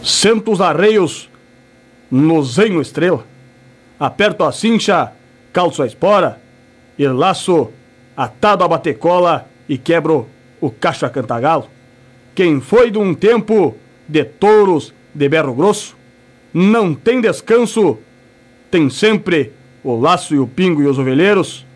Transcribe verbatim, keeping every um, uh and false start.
Sento os arreios no zenho estrela, aperto a cincha, calço a espora e laço atado a batecola e quebro o cacho a cantagalo. Quem foi de um tempo de touros de berro grosso não tem descanso, tem sempre o laço e o pingo e os ovelheiros.